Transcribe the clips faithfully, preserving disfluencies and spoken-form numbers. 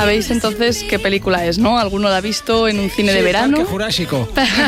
sabéis entonces qué película es, ¿no? ¿Alguno la ha visto en un cine sí, de verano? Parque Jurásico.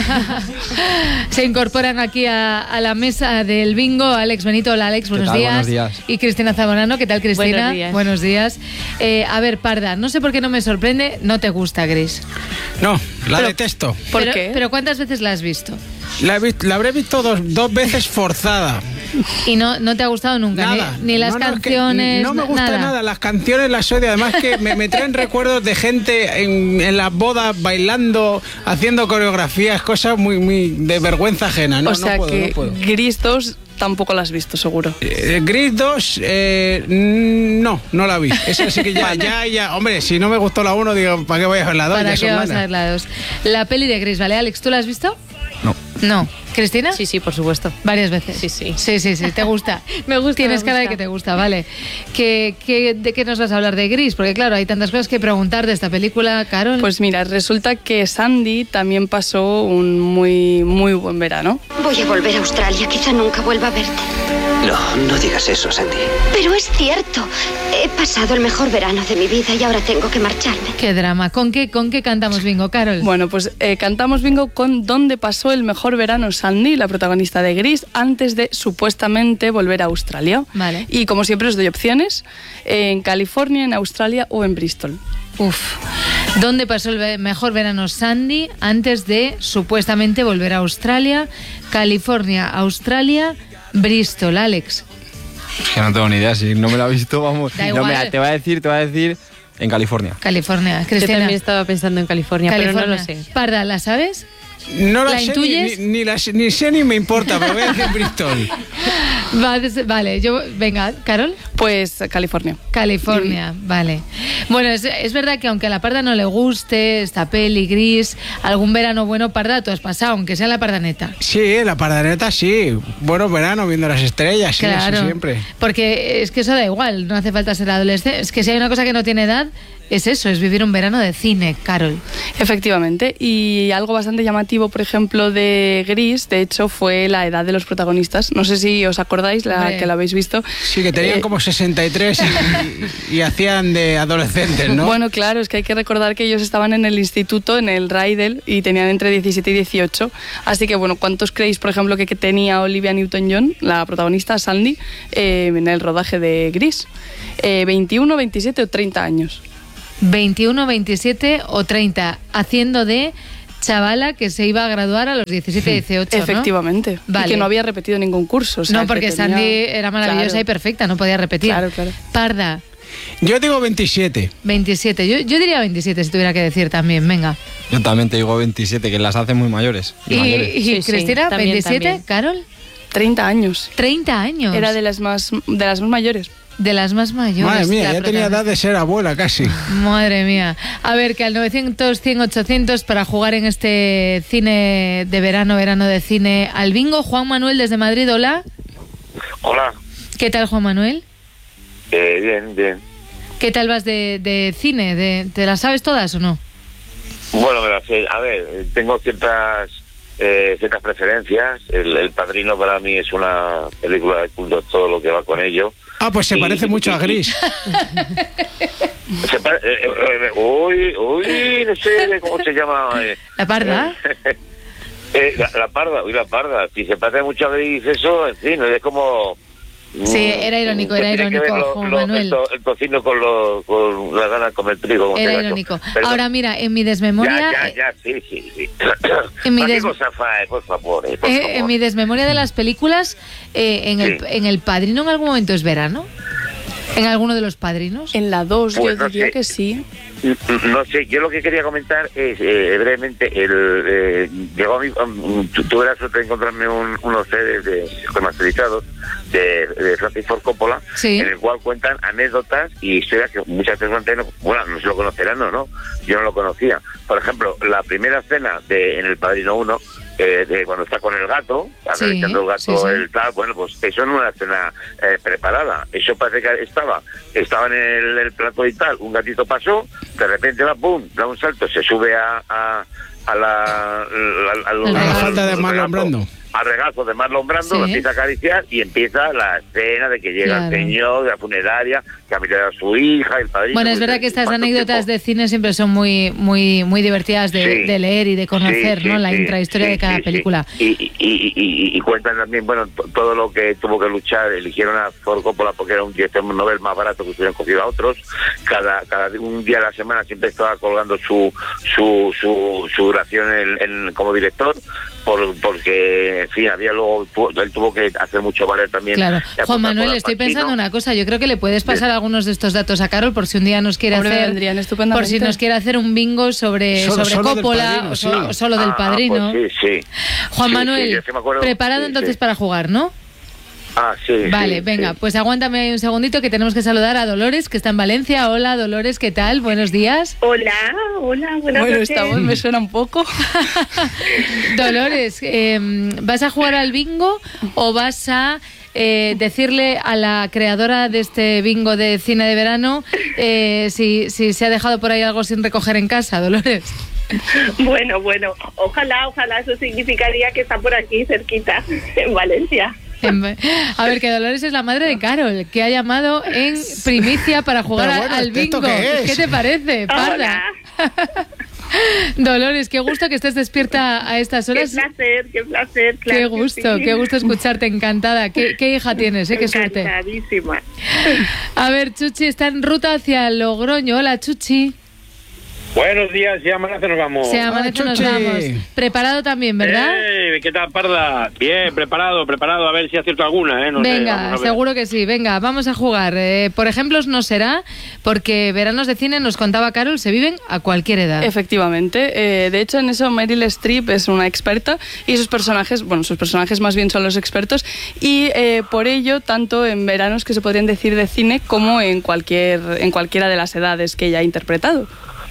Se incorporan aquí a, a la mesa del bingo Alex Benito. Hola Alex, buenos tal? días. Buenos días. Y Cristina Zamorano, ¿qué tal Cristina? Buenos días. Buenos días. Eh, a ver, Parda, no sé por qué no me sorprende, no te gusta Gris. No, la Pero- detesto. ¿Por pero, qué? Pero ¿cuántas veces la has visto? La, he vi- la habré visto dos, dos veces forzada. Y no, no te ha gustado nunca, Nada. ni, ni las No, no, es que canciones, no me na- gusta nada. Las canciones las odio. Además que me, me traen recuerdos de gente en, en las bodas bailando, haciendo coreografías, cosas muy, muy de vergüenza ajena. No, o sea no puedo, que no puedo. Gris dos tampoco la has visto, seguro. Eh, Gris dos, eh, mm, no, no la vi. Esa sí que ya, ya, ya. Hombre, si no me gustó la uno, digo, ¿para qué voy a ver la dos? ¿Para Ya qué son vamos a malas. ver la dos? La peli de Gris, ¿vale? Alex, ¿tú la has visto? No. No. ¿Cristina? Sí, sí, por supuesto. Varias veces. Sí, sí. Sí, sí, sí. ¿Te gusta? Me gusta, Tienes me cara de gusta. que te gusta, vale. ¿Qué, qué, ¿De qué nos vas a hablar de Gris? Porque claro, hay tantas cosas que preguntar de esta película, Carol. Pues mira, resulta que Sandy también pasó un muy, muy buen verano. Voy a volver a Australia, quizá nunca vuelva a verte. No, no digas eso, Sandy. Pero es cierto. He pasado el mejor verano de mi vida y ahora tengo que marcharme. Qué drama. ¿Con qué, con qué cantamos bingo, Carol? Bueno, pues eh, cantamos bingo con ¿Dónde pasó el mejor verano Sandy, la protagonista de Gris, antes de supuestamente volver a Australia? Vale. Y como siempre os doy opciones, eh, en California, en Australia o en Bristol. Uf. ¿Dónde pasó el ve- mejor verano Sandy antes de supuestamente volver a Australia? California, Australia, Bristol, Alex. Que no tengo ni idea, si no me la he visto, vamos. Da No, igual. mira, te voy a decir, te voy a decir en California. California. Yo Cristina. también estaba pensando en California, California. pero no lo sé. Parda, ¿la sabes? No la, ¿La sé, intuyes? Ni, ni, la sé- ni sé ni me importa, pero voy a decir Bristol. Va, des- Vale, yo. Venga, Carol. Pues eh, California. California, vale. Bueno, es, es verdad que aunque a la Parda no le guste esta peli Gris, algún verano bueno, Parda, tú has pasado, aunque sea en la Pardaneta. Sí, la pardaneta sí. Buenos verano viendo las estrellas, sí, Claro, sí, siempre. porque es que eso da igual, no hace falta ser adolescente. Es que si hay una cosa que no tiene edad, es eso, es vivir un verano de cine, Carol. Efectivamente, y algo bastante llamativo, por ejemplo, de Gris, de hecho, fue la edad de los protagonistas. No sé si os acordáis, la Hombre. que la habéis visto. Sí, que tenían Eh, como sesenta y tres y, y hacían de adolescentes, ¿no? Bueno, claro, es que hay que recordar que ellos estaban en el instituto, en el Rydell, y tenían entre diecisiete y dieciocho. Así que, bueno, ¿cuántos creéis, por ejemplo, que, que tenía Olivia Newton-John, la protagonista, Sandy, eh, en el rodaje de Gris? Eh, ¿veintiuno, veintisiete o treinta años? veintiuno, veintisiete o treinta, haciendo de chavala que se iba a graduar a los diecisiete, dieciocho, ¿no? Efectivamente. Vale. Y que no había repetido ningún curso. o sea, No, que porque tenía- Sandy era maravillosa Claro. y perfecta, no podía repetir. Claro, claro. Parda, Yo digo veintisiete. veintisiete. Yo, yo diría veintisiete si tuviera que decir también, venga. Yo también te digo veintisiete, que las hacen muy mayores. Y, mayores. y Sí, sí, Cristina, también, veintisiete, también. Carol, treinta años. treinta años. Era de las más, de las más mayores. De las más mayores. Madre mía, la ya tenía edad protagonista. de ser abuela casi. Madre mía. A ver, que al novecientos, cien, ochocientos para jugar en este cine de verano, verano de cine al bingo. Juan Manuel desde Madrid, hola. Hola, ¿Qué tal, Juan Manuel? eh, bien, bien. ¿Qué tal vas de, de cine? De, ¿Te las sabes todas o no? Bueno, me la sé. A ver, eh, tengo ciertas eh, ciertas preferencias. El, El Padrino para mí es una película de culto, todo lo que va con ello. Ah, pues se Y- parece mucho a Gris. Se pare- eh, eh, eh, uy, uy, no sé cómo se llama. eh. ¿La Parda? Eh, la, la parda, uy, la parda. Si se parece mucho a Gris, eso, en fin, es como... Sí, era irónico, era que tiene que irónico, ver lo- Juan lo- Manuel. el, to- el tocino con, lo, con la gana de comer trigo. como Era se llama. irónico. Perdón. Ahora mira, en mi desmemoria... Ya, ya, ya, sí, sí, sí. En mi ¿Para qué des- cosa fae, por favor, eh, por eh, favor. en mi desmemoria de las películas, eh, en, el, Sí. en El Padrino en algún momento es verano. ¿En alguno de los padrinos? En la dos Pues yo no diría sé. que sí. No sé, yo lo que quería comentar es eh, brevemente, el, eh, llegó a mi, um, tu- tuve la suerte de encontrarme un, unos C Ds de, remasterizados de, de Francis Ford Coppola, Sí. en el cual cuentan anécdotas y historias que muchas personas no, bueno, no se lo conocerán o no, yo no lo conocía. Por ejemplo, la primera escena de en El Padrino uno, eh, de cuando está con el gato, Sí, acariciando el gato, sí, sí. el tal, bueno, pues eso no es una escena eh, preparada, eso parece que estaba, estaba en el, el plato y tal, un gatito pasó, de repente va, pum, da un salto, se sube a, a, a la, a, a, a la falda de Marlon Brando. Al regazo de Marlon Brando, sí. Lo empieza a acariciar y empieza la escena de que llega claro. el señor de la funeraria, que ha metido a su hija, el padrino. Bueno, es verdad que estas anécdotas tiempo? de cine siempre son muy muy muy divertidas de, sí. de leer y de conocer, sí, ¿no? Sí, la sí, intrahistoria sí, de cada sí, película. Sí. Y, y, y, y cuentan también, bueno, t- todo lo que tuvo que luchar. Eligieron a Ford Coppola porque era un director Nobel más barato que hubieran cogido a otros. Cada cada un día a la semana siempre estaba colgando su su su, su duración en, en, como director. Por, porque, en fin, había luego, él tuvo que hacer mucho valer también. Claro. Juan Manuel, estoy pensando una cosa, yo creo que le puedes pasar sí. algunos de estos datos a Carol por si un día nos quiere Hombre, hacer, por si nos quiere hacer un bingo sobre, solo, sobre solo Coppola padrino, o, sí. o solo ah, del Padrino. Ah, pues sí, sí. Juan sí, Manuel, sí, acuerdo, preparado sí, entonces sí. para jugar, ¿no? Ah, sí. Vale, sí, venga, sí. pues aguántame un segundito que tenemos que saludar a Dolores, que está en Valencia. Hola, Dolores, ¿qué tal? Buenos días. Hola, hola, buenas bueno, noches. Esta voz me suena un poco. Dolores, eh, ¿vas a jugar al bingo o vas a eh, decirle a la creadora de este bingo de cine de verano eh, si, si se ha dejado por ahí algo sin recoger en casa, Dolores? Bueno, bueno, ojalá, ojalá eso significaría que está por aquí cerquita, en Valencia. A ver, que Dolores es la madre de Carol, que ha llamado en primicia para jugar bueno, al bingo. ¿Qué, ¿Qué te parece, parda? Dolores, qué gusto que estés despierta a estas horas. Qué placer, qué placer. Claro qué gusto, sí. qué gusto escucharte, encantada. ¿Qué, qué hija tienes? ¿Eh? Qué suerte. Encantadísima. A ver, Chuchi está en ruta hacia Logroño. Hola, Chuchi. Buenos días, ya amanece nos vamos. Se amanece nos vamos. Preparado también, ¿verdad? Eh, ¿Qué tal, parda? Bien, preparado, preparado. A ver si acierto alguna, ¿eh? No Venga, sé, seguro que sí. Venga, vamos a jugar. Eh, por ejemplos no será, porque veranos de cine, nos contaba Carol, se viven a cualquier edad. Efectivamente. Eh, de hecho, en eso Meryl Streep es una experta y sus personajes, bueno, sus personajes más bien son los expertos y eh, por ello, tanto en veranos que se podrían decir de cine como en cualquier en cualquiera de las edades que ella ha interpretado.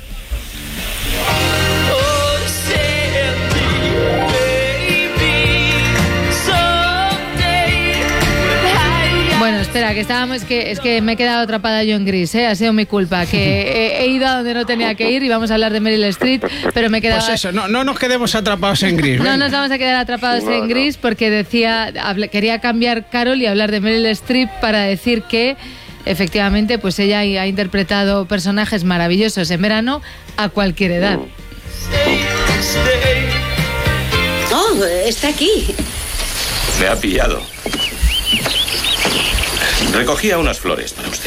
Bueno, espera, que estábamos, que es que me he quedado atrapada yo en gris, ¿eh? Ha sido mi culpa, que he, he ido a donde no tenía que ir y vamos a hablar de Meryl Streep, pero me he quedado... Pues eso, no, no nos quedemos atrapados en gris. No venga. nos vamos a quedar atrapados no, en gris porque decía, hable, quería cambiar Carol y hablar de Meryl Streep para decir que efectivamente pues ella ha interpretado personajes maravillosos en verano a cualquier edad. Oh, está aquí. Me ha pillado. Recogía unas flores para usted.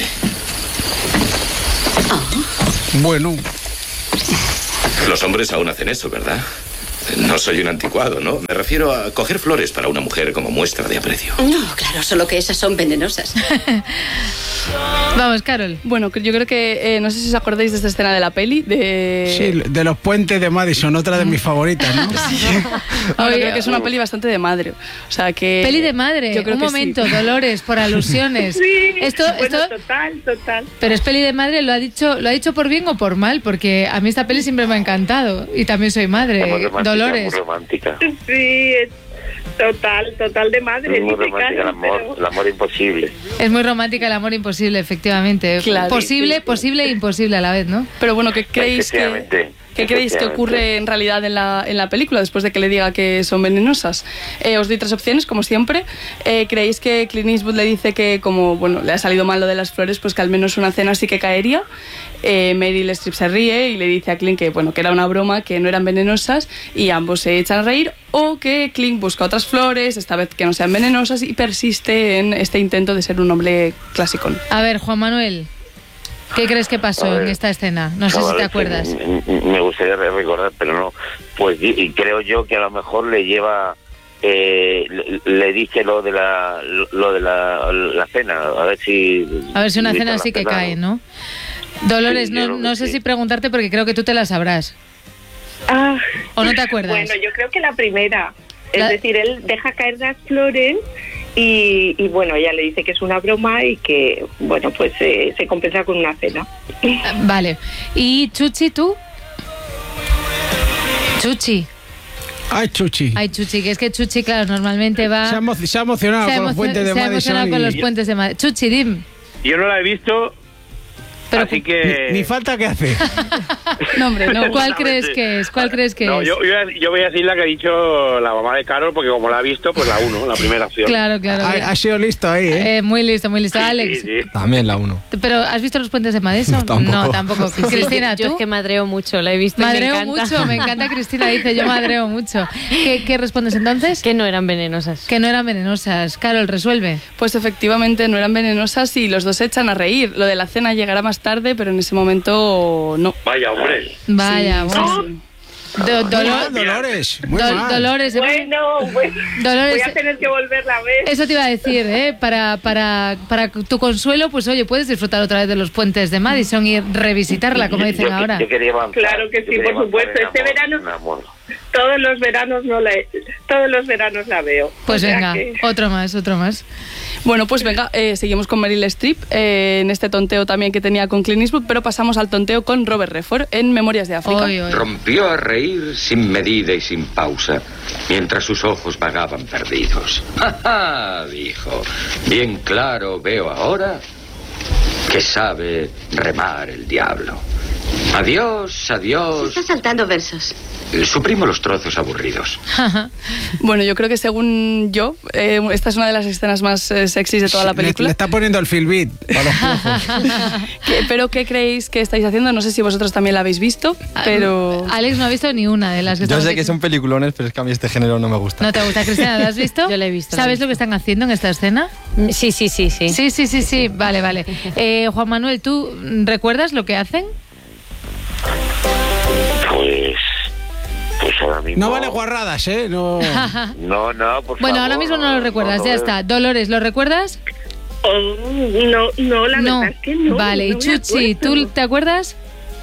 Oh. Bueno. Los hombres aún hacen eso, ¿verdad? No soy un anticuado, ¿no? Me refiero a coger flores para una mujer como muestra de aprecio. No, claro, solo que esas son venenosas. Vamos, Carol. Bueno, yo creo que, eh, no sé si os acordáis de esta escena de la peli, de... Sí, de los puentes de Madison, otra de mis favoritas, ¿no? Sí. Bueno, creo que es una peli bastante de madre. O sea, que... Peli de madre, yo creo un que momento, sí. Dolores, por alusiones. Sí, esto, bueno, esto... total, total. Pero es peli de madre, ¿lo ha dicho lo ha dicho por bien o por mal? Porque a mí esta peli siempre me ha encantado y también soy madre, muy romántica, Dolores. Muy romántica. Sí, es total, total de madre. Es muy dice romántica, Carol, el amor, pero... el amor imposible. Es muy romántica, el amor imposible, efectivamente. Claro. Posible, Sí, sí, sí. posible e imposible a la vez, ¿no? Pero bueno, ¿qué creéis que, ¿qué creéis que ocurre en realidad en la, en la película después de que le diga que son venenosas? Eh, os doy tres opciones, como siempre. Eh, ¿Creéis que Clint Eastwood le dice que como bueno le ha salido mal lo de las flores, pues que al menos una cena sí que caería? Eh, Meryl Streep se ríe y le dice a Clint que, bueno, que era una broma, que no eran venenosas y ambos se echan a reír, o que Clint busca otras flores, esta vez que no sean venenosas, y persiste en este intento de ser un hombre clásico. A ver, Juan Manuel, ¿qué crees que pasó ver, en esta escena? No sé no, si te acuerdas. Me, me gustaría recordar, pero no. Pues y, y creo yo que a lo mejor le lleva... Eh, le, le dice lo de la lo de la, la cena, a ver si... A ver si una cena sí que cena, cae, ¿no? Dolores, sí, no, no sé sí. si preguntarte porque creo que tú te la sabrás. Ah, ¿O no te acuerdas? Bueno, yo creo que la primera. Es La... decir, él deja caer las flores y, y bueno, ella le dice que es una broma y que, bueno, pues eh, se compensa con una cena. Vale. ¿Y Chuchi, tú? Chuchi. Ay, Chuchi. Ay, Chuchi, que es que Chuchi, claro, normalmente va... Se ha, emo se ha emocionado se con los puentes de Madison. Se ha emocionado y... con los puentes de Madison. Chuchi, dim. Yo no la he visto, Pero Así que... Ni, ni falta que hace. No, hombre, no. ¿Cuál crees que es? ¿Cuál crees que no, es? Yo, yo, yo voy a decir la que ha dicho la mamá de Carol, porque como la ha visto, pues la uno, la primera opción. Claro, claro. Ha, ha sido listo ahí, ¿eh? Eh, muy listo, muy listo. Sí, Alex, sí, sí. También la uno. ¿pero has visto los puentes de Madison? No, tampoco. No, tampoco. Sí, Cristina, yo ¿tú? es que madreo mucho, la he visto y Madreo me encanta. mucho, me encanta Cristina, dice, yo madreo mucho. ¿Qué, qué respondes entonces? Que no eran venenosas. Que no eran venenosas. Carol, resuelve. Pues efectivamente no eran venenosas y los dos se echan a reír. Lo de la cena llegará más tarde, pero en ese momento no. Vaya, hombre. Vaya, Sí, bueno. sí. Do- Dolor- Dolores, muy Dol- mal. Dolores, ¿eh? Bueno, bueno, Dolores, voy a tener que volverla a ver. eso te iba a decir, ¿eh? Para, para, para tu consuelo, pues oye, puedes disfrutar otra vez de los puentes de Madison y revisitarla, como dicen Yo- ahora. yo quería avanzar, Claro que yo sí, quería por supuesto. avanzar en Este amor, verano, en amor. todos los veranos no la, todos los veranos la veo. Pues O sea venga, que- otro más, otro más. Bueno, pues venga, eh, seguimos con Meryl Streep, eh, en este tonteo también que tenía con Clint Eastwood, pero pasamos al tonteo con Robert Redford en Memorias de África. Hoy, hoy. Rompió a reír sin medida y sin pausa, mientras sus ojos vagaban perdidos. ¡Ja, ja!, dijo. Bien claro veo ahora que sabe remar el diablo. Adiós, adiós. Está saltando versos. Suprimo los trozos aburridos. Bueno, yo creo que según yo, eh, esta es una de las escenas más eh, sexys de toda la Le, le película. está poniendo el Phil Beat para los ojos. ¿Qué- ¿Pero qué creéis que estáis haciendo? No sé si vosotros también la habéis visto, pero... Alex no ha visto ni una de las que Yo estamos sé que diciendo. son peliculones, pero es que a mí este género no me gusta. ¿No te gusta, Cristina? ¿La has visto? Yo la he visto, la he ¿Sabes visto. lo que están haciendo en esta escena? Sí, sí, sí, sí. Sí, sí, sí, sí. Vale, vale. Eh, Juan Manuel, ¿tú recuerdas lo que hacen? Pues... Pues ahora mismo... No vale guarradas, ¿eh? No. No, no, por Bueno, favor, ahora mismo no lo recuerdas, no, ya no, está. Dolores, ¿lo recuerdas? Oh, no, no, la No. verdad es que no. Vale, no y me Chuchi, ¿tú acuerdo. te acuerdas?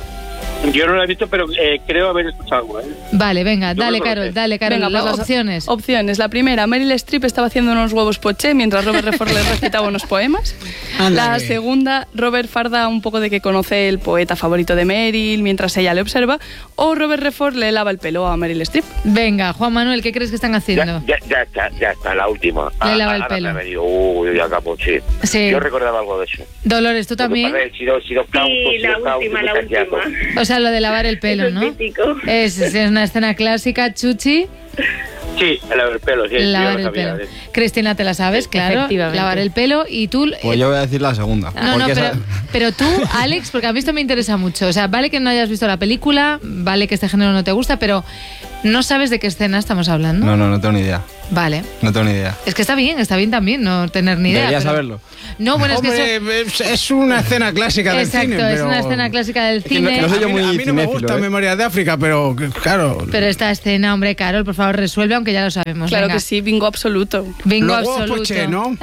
Yo no la he visto, pero eh, creo haber escuchado algo, ¿eh? Vale, venga, Yo dale, creo que Carol, sí. dale, Carol. Venga, pues las las opciones. Opciones. La primera, Meryl Streep estaba haciendo unos huevos poché mientras Robert Redford le recitaba unos poemas. Anda, La que- segunda, Robert farda un poco de que conoce el poeta favorito de Meryl mientras ella le observa. O Robert Redford le lava el pelo a Meryl Streep. Venga, Juan Manuel, ¿qué crees que están haciendo? Ya, ya, ya está, ya está, la última. Le lava el Ahora pelo. me ha venido, uy, ya acabó, sí. Sí. Yo recordaba algo de eso. Dolores, ¿tú Lo que también? pasa es que he sido- he sido cauto, Sí, he sido la cauto, última, muy la callado. última. O sea, lo de lavar el pelo, Eso ¿no? es mítico. Es, es una escena clásica, Chuchi. Sí, el lavar el pelo, sí. Lavar yo el lo sabía. pelo. Cristina, te la sabes, claro. Efectivamente. Lavar el pelo. Y tú. Pues yo voy a decir la segunda. No, no, porque pero, esa- pero tú, Alex, porque a mí esto me interesa mucho. O sea, vale que no hayas visto la película, vale que este género no te gusta, pero no sabes de qué escena estamos hablando. No, no, no tengo ni idea. Vale. No tengo ni idea. Es que está bien, está bien también no tener ni idea. Debería pero- saberlo. No, bueno, es que eso... Hombre, es, es una escena clásica del Exacto, cine. es pero- una escena clásica del que no- cine. que no soy yo a mí, muy a mí no me cinéfilo, gusta ¿eh? Memorias de África, pero claro. Pero esta escena, hombre, Carol, por favor, resuelve, aunque ya lo sabemos. Claro venga. que sí, bingo absoluto. Bingo Los huevos absoluto. poché, ¿no?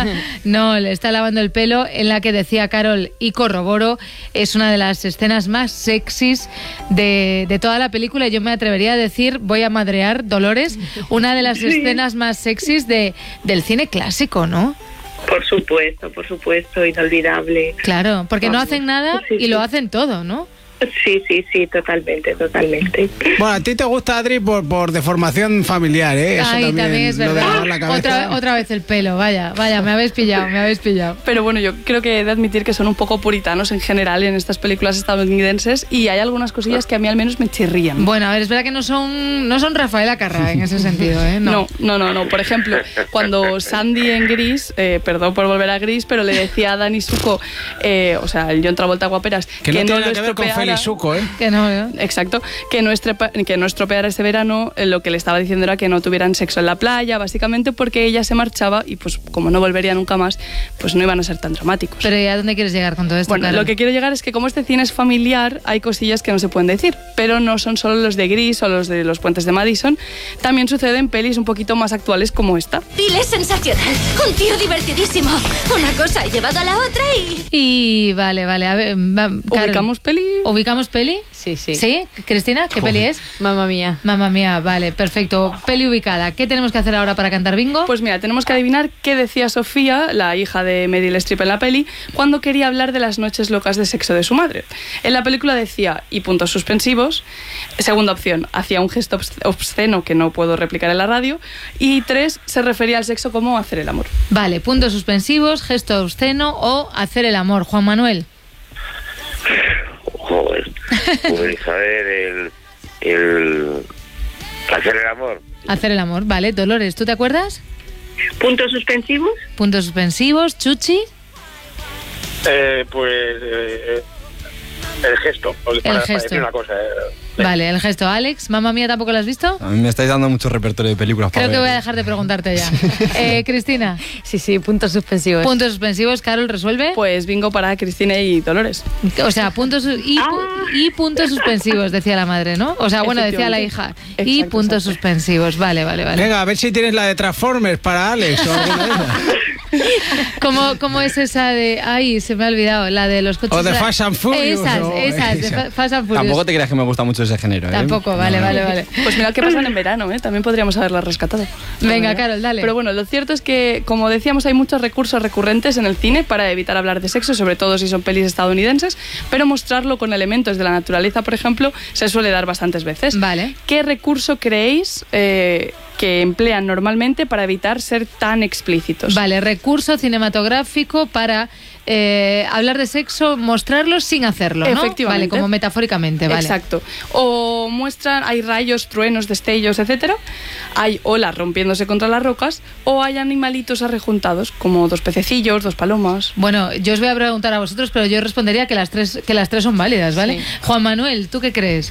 No, le está lavando el pelo, en la que decía Carol, y corroboro, es una de las escenas más sexys de, de toda la película. Y yo me atrevería a decir, voy a madrear, Dolores, una de las escenas más sexys de, del cine clásico, ¿no? Por supuesto, por supuesto, inolvidable. Claro, porque no hacen nada Sí, y sí. lo hacen todo, ¿no? Sí, sí, sí, totalmente, totalmente. Bueno, a ti te gusta, Adri, por, por deformación familiar, ¿eh? Eso Ay, también, es lo de verdad. lavar la cabeza. Otra, otra vez el pelo, vaya, vaya, me habéis pillado, me habéis pillado. Pero bueno, yo creo que he de admitir que son un poco puritanos en general en estas películas estadounidenses y hay algunas cosillas que a mí al menos me chirrían. Bueno, a ver, es verdad que no son, no son Rafaela Carrà en ese sentido, ¿eh? No, no, no, no. Por ejemplo, cuando Sandy en Gris, eh, perdón por volver a Gris, pero le decía a Dani Zuko, eh, o sea, el John Travolta Guaperas, Que no tiene lo nada que ver con estropeara- Félix Zuko, ¿eh? Que no, ¿eh? Exacto, que no, estrepa- que no estropeara ese verano, eh, lo que le estaba diciendo era que no tuvieran sexo en la playa, básicamente porque ella se marchaba y pues como no volvería nunca más, pues no iban a ser tan dramáticos. Pero ¿y a dónde quieres llegar con todo esto, Bueno, Carol? lo que quiero llegar es que como este cine es familiar, hay cosillas que no se pueden decir, pero no son solo los de Gris o los de los puentes de Madison, también sucede en pelis un poquito más actuales como esta. Bill es sensacional, un tío divertidísimo. Una cosa ha llevado a la otra y... Y vale, vale, a ver, va, Carol, ¿Ubicamos peli? ¿Ubicamos peli? Sí, sí. ¿Sí? Cristina, ¿qué peli es? Mamma mía. Mamma mía, vale, perfecto. Peli ubicada. ¿Qué tenemos que hacer ahora para cantar bingo? Pues mira, tenemos que adivinar qué decía Sofía, la hija de Meryl Streep en la peli, cuando quería hablar de las noches locas de sexo de su madre. En la película decía, y puntos suspensivos, segunda opción, hacía un gesto obs- obsceno que no puedo replicar en la radio, y tres, se refería al sexo como hacer el amor. Vale, puntos suspensivos, gesto obsceno o hacer el amor. Juan Manuel. Pues a ver, el, el... Hacer el amor. Hacer el amor, vale. Dolores, ¿tú te acuerdas? ¿Puntos suspensivos? Puntos suspensivos. Chuchi. Eh, pues eh, el gesto. El para, gesto. Para decir una cosa. Eh. Vale, el gesto. Alex, mamá mía, ¿tampoco lo has visto? A mí me estáis dando mucho repertorio de películas para Creo que ver. voy a dejar de preguntarte ya. eh, Cristina. Sí, sí, puntos suspensivos. Puntos suspensivos. Carol, ¿resuelve? Pues bingo para Cristina y Dolores. O sea, puntos su- y, y puntos suspensivos, decía la madre, ¿no? O sea, bueno, decía la hija. Y Exacto, puntos exacto. suspensivos. Vale, vale, vale. Venga, a ver si tienes la de Transformers para Alex o alguna de esas. ¿Cómo, ¿Cómo es esa de...? Ay, se me ha olvidado. La de los coches... O de Fast and Furious, Esas, o- esas, de esa. Fa- Fast and Furious. Tampoco te creas que me gusta mucho ese género, ¿eh? Tampoco, vale, vale, vale. Pues mira qué pasan en verano, ¿eh? También podríamos haberla rescatado. Venga, ¿verdad? Carol, dale. Pero bueno, lo cierto es que, como decíamos, hay muchos recursos recurrentes en el cine para evitar hablar de sexo, sobre todo si son pelis estadounidenses, pero mostrarlo con elementos de la naturaleza, por ejemplo, se suele dar bastantes veces. Vale. ¿Qué recurso creéis eh, que emplean normalmente para evitar ser tan explícitos? Vale, recurso cinematográfico para eh, hablar de sexo, mostrarlo sin hacerlo, ¿no? Efectivamente. Vale, como metafóricamente, vale. Exacto. O muestran, hay rayos, truenos, destellos, etcétera. Hay olas rompiéndose contra las rocas o hay animalitos arrejuntados, como dos pececillos, dos palomas. Bueno, yo os voy a preguntar a vosotros, pero yo respondería que las tres, que las tres son válidas, ¿vale? Sí. Juan Manuel, ¿tú qué crees?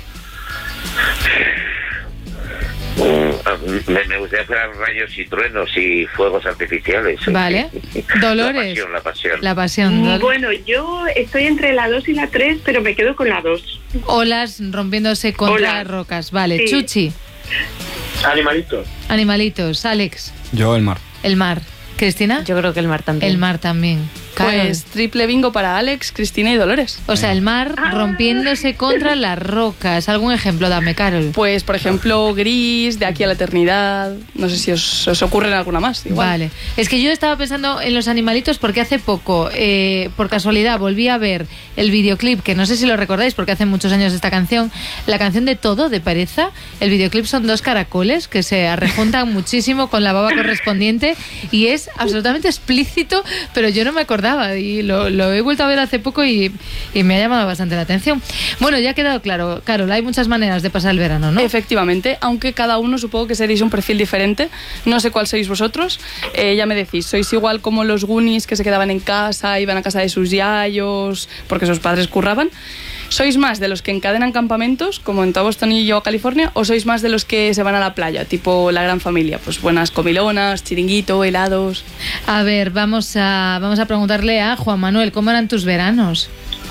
Mm, Me, me gustaría hacer rayos y truenos y fuegos artificiales. Vale. Dolores. La pasión, la pasión. La pasión. Dol- Bueno, yo estoy entre la dos y la tres, pero me quedo con la dos. Olas rompiéndose contra Olas. rocas. Vale, Sí. Chuchi. Animalitos. Animalitos. Alex. Yo el mar. El mar. Cristina. Yo creo que el mar también. El mar también. Carol. Pues triple bingo para Alex, Cristina y Dolores. O sea, el mar rompiéndose contra las rocas. ¿Algún ejemplo? Dame, Carol. Pues, por ejemplo, Gris, De aquí a la eternidad. No sé si os, os ocurre alguna más. Igual. Vale. Es que yo estaba pensando en los animalitos porque hace poco, eh, por casualidad, volví a ver el videoclip, que no sé si lo recordáis porque hace muchos años esta canción, la canción de Todo, de Pereza. El videoclip son dos caracoles que se arrejuntan muchísimo con la baba correspondiente y es absolutamente explícito, pero yo no me acordaba y lo, lo he vuelto a ver hace poco y, y me ha llamado bastante la atención. Bueno, ya ha quedado claro, Carol, hay muchas maneras de pasar el verano, ¿no? Efectivamente, aunque cada uno supongo que seréis un perfil diferente. No sé cuál sois vosotros. Eh, ya me decís, ¿sois igual como los Goonies que se quedaban en casa, iban a casa de sus yayos porque sus padres curraban? ¿Sois más de los que encadenan campamentos, como en Boston y yo, California, o sois más de los que se van a la playa, tipo la gran familia? Pues buenas comilonas, chiringuito, helados... A ver, vamos a, vamos a preguntarle a Juan Manuel, ¿cómo eran tus veranos?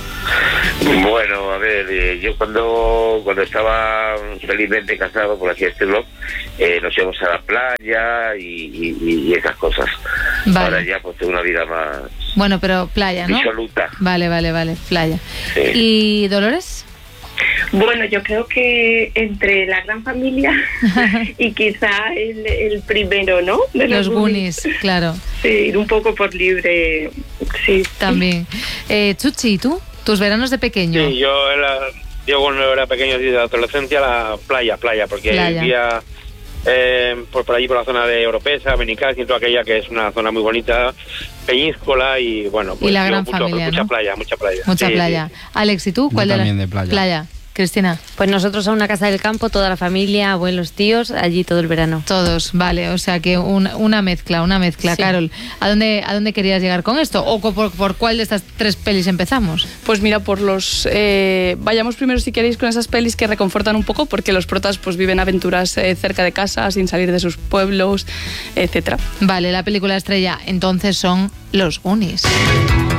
Bueno, a ver, eh, yo cuando cuando estaba felizmente casado, por así decirlo, eh, nos íbamos a la playa y, y- y esas cosas. Vale. Ahora ya pues tengo una vida más Bueno, pero playa, ¿no? disoluta. Vale, vale, vale, playa. Sí. ¿Y Dolores? Bueno, yo creo que entre la gran familia y quizá el, el primero, ¿no? De Los Goonies, claro. Sí, ir un poco por libre, sí. También. Eh, Chuchi, ¿y tú? ¿Tus veranos de pequeño? Sí, yo, era, yo cuando era pequeño, de adolescencia, la playa, playa, porque Playa. vivía eh, por, por allí, por la zona de Oropesa, Benicàssim, y toda aquella que es una zona muy bonita, Peñíscola y bueno, pues Y la yo gran mucho, familia, mucha ¿no? playa, mucha playa. Mucha Sí, playa. sí. Alex, ¿y tú? ¿Cuál Yo de también las- de playa. Playa. Cristina. Pues nosotros a una casa del campo, toda la familia, abuelos, tíos, allí todo el verano. Todos, vale, o sea que un- una mezcla, una mezcla. Sí. Carol, ¿a dónde, ¿a dónde querías llegar con esto? ¿O co- por, por cuál de estas tres pelis empezamos? Pues mira, por los eh, vayamos primero si queréis con esas pelis que reconfortan un poco, porque los protas pues viven aventuras eh, cerca de casa, sin salir de sus pueblos, etcétera. Vale, la película estrella entonces son Los Goonies.